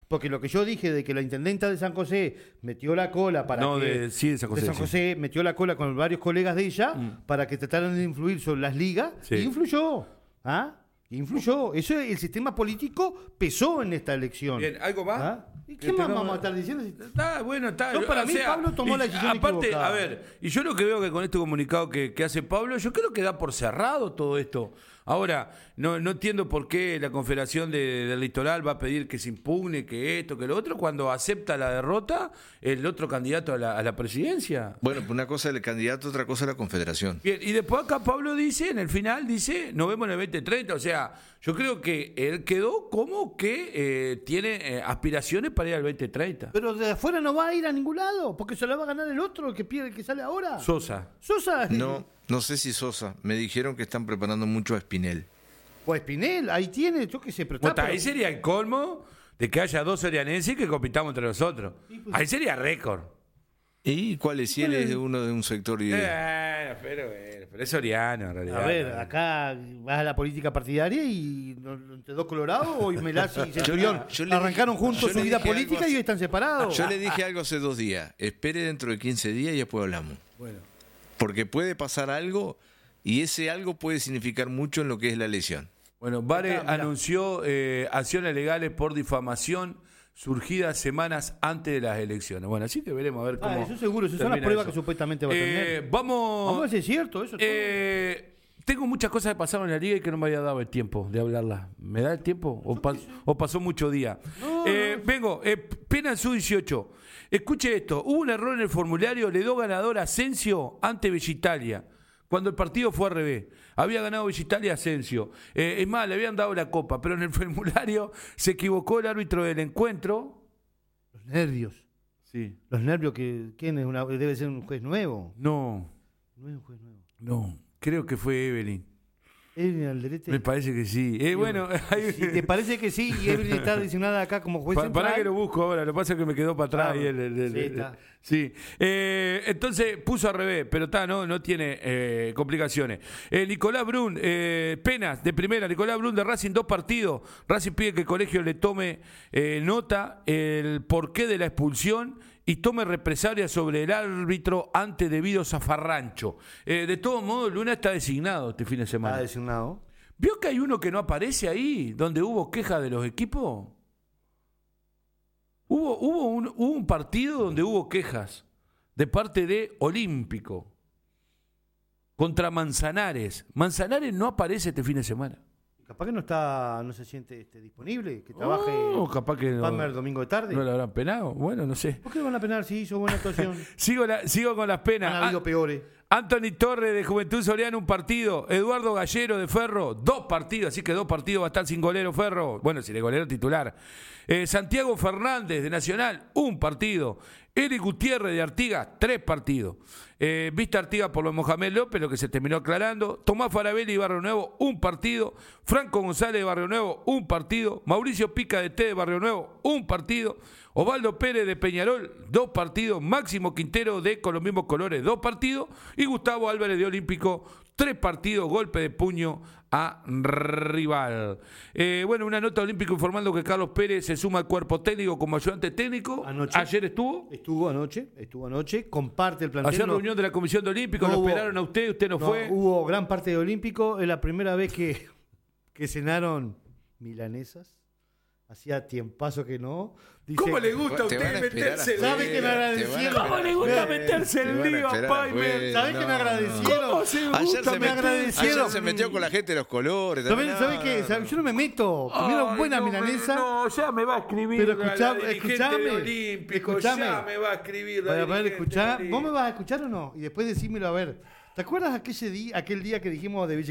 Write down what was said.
Porque lo que yo dije de que la intendenta de San José metió la cola para de San José. de San José metió la cola con varios colegas de ella para que trataran de influir sobre las ligas y influyó. Influyó. Eso, el sistema político pesó en esta elección. Bien, ¿algo más? ¿Y qué más vamos a estar diciendo? Está bueno, está. Yo, para mí, Pablo tomó la decisión aparte, equivocada. a ver, y yo lo que veo que con este comunicado que hace Pablo, yo creo que da por cerrado todo esto. Ahora, no entiendo por qué la Confederación del Litoral va a pedir que se impugne, que esto, que lo otro, cuando acepta la derrota el otro candidato a la presidencia. Bueno, una cosa es el candidato, otra cosa es la Confederación. Bien, y después acá Pablo dice, en el final dice, nos vemos en el 2030, o sea, yo creo que él quedó como que tiene aspiraciones para ir al 2030. Pero de afuera no va a ir a ningún lado, porque se la va a ganar el otro, el que pierde, el que sale ahora. Sosa. No sé si Sosa. Me dijeron que están preparando mucho a Espinel. O Espinel, ahí tiene, yo qué sé, pero Bueno, ahí sería el colmo de que haya dos sorianenses que compitamos entre nosotros. Ahí sería récord. ¿Y cuál es? Si él es uno de un sector ideal. Pero es soriano en realidad. A ver, acá vas a la política partidaria y entre dos colorados, hoy Melasi y Centurión arrancaron juntos su vida política y hoy están separados. Yo le dije algo hace 2 días. Espere dentro de 15 días y después hablamos. Bueno. Porque puede pasar algo y ese algo puede significar mucho en lo que es la elección. Bueno, Vare anunció acciones legales por difamación surgidas semanas antes de las elecciones. Bueno, así que veremos a ver cómo. Eso seguro, esas son las pruebas que supuestamente va a tener. Vamos a ver si es cierto eso. Tengo muchas cosas que pasaron en la liga y que no me había dado el tiempo de hablarlas. ¿Me da el tiempo? ¿O pasó mucho día? Vengo, pena en su 18. Escuche esto, hubo un error en el formulario, le dio ganador a Asensio ante Bellitalia, cuando el partido fue al revés. Había ganado Bellitalia a Asensio. Es más, le habían dado la copa, pero en el formulario se equivocó el árbitro del encuentro. Los nervios. Sí. Los nervios ¿quién es? Debe ser un juez nuevo. No. No es un juez nuevo. No, creo que fue Evelyn. Evelyn Alderete. Me parece que sí. Bueno, si te parece que sí y Evelyn está designada acá como juez central. Para que lo busco ahora, lo que pasa es que me quedó para atrás. Sí. Entonces puso al revés, pero no tiene complicaciones. Nicolás Brun, penas de primera. Nicolás Brun de Racing, 2 partidos. Racing pide que el colegio le tome nota el porqué de la expulsión y tome represalias sobre el árbitro ante debido zafarrancho. De todos modos, Luna está designado este fin de semana. Está designado. ¿Vio que hay uno que no aparece ahí, donde hubo queja de los equipos? Hubo un partido donde hubo quejas de parte de Olímpico contra Manzanares. Manzanares no aparece este fin de semana. Capaz que no se siente disponible, que trabaje capaz que Palmer el domingo de tarde. ¿No lo habrán penado? Bueno, no sé. ¿Por qué lo van a penar si hizo buena actuación? Sigo con las penas. Han habido peores. Anthony Torres de Juventud Soriano, 1 partido. Eduardo Gallero de Ferro, 2 partidos. Así que 2 partidos va a estar sin golero Ferro. Bueno, sin el golero titular. Santiago Fernández de Nacional, 1 partido. Eric Gutiérrez de Artigas, 3 partidos. Vista Artigas por lo de Mohamed López, lo que se terminó aclarando. Tomás Farabelli de Barrio Nuevo, 1 partido. Franco González de Barrio Nuevo, 1 partido. Mauricio Pica de T de Barrio Nuevo, 1 partido. Osvaldo Pérez de Peñarol, 2 partidos. Máximo Quintero de Con los mismos colores, 2 partidos. Y Gustavo Álvarez de Olímpico, 3 partidos. Golpe de puño a rival. Bueno, una nota Olímpico informando que Carlos Pérez se suma al cuerpo técnico como ayudante técnico. ¿Ayer estuvo? Estuvo anoche, comparte el plantel. Ayer reunión de la Comisión de Olímpico, lo esperaron a usted no fue. Hubo gran parte de Olímpico, es la primera vez que cenaron milanesas. Hacía tiempazo que no. Dice, ¿cómo le gusta a usted meterse? ¿Sabe que me agradecieron? ¿Cómo le gusta meterse el lío, Paimer? ¿Sabes que me agradecieron? ¿Cómo se gusta? Me agradecieron. Ayer se metió con la gente de los colores. ¿Sabes qué? Yo no me meto. Comieron buena milanesa. No, ya me va a escribir. Pero escuchame. Olímpico, ya me va a escribir. ¿Vos me vas a escuchar o no? Y después decímelo a ver. ¿Te acuerdas aquel día que dijimos de Villa